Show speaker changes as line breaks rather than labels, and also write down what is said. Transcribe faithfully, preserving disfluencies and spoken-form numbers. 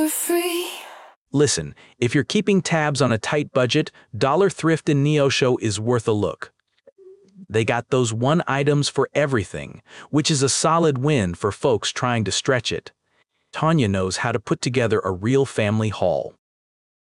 for free.
Listen, if you're keeping tabs on a tight budget, Dollar Thrift in Neosho is worth a look. They got those one items for everything, which is a solid win for folks trying to stretch it. Tanya knows how to put together a real family haul.